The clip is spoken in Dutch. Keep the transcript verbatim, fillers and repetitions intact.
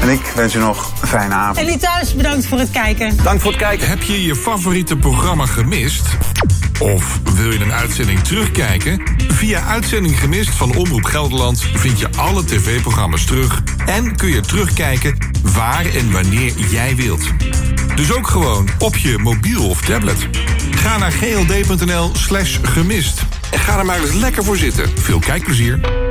En ik wens u nog een fijne avond. En u thuis, bedankt voor het kijken. Dank voor het kijken. Heb je je favoriete programma gemist? Of wil je een uitzending terugkijken? Via Uitzending Gemist van Omroep Gelderland vind je alle tv-programma's terug en kun je terugkijken waar en wanneer jij wilt. Dus ook gewoon op je mobiel of tablet. Ga naar gld.nl slash gemist. En ga er maar eens lekker voor zitten. Veel kijkplezier.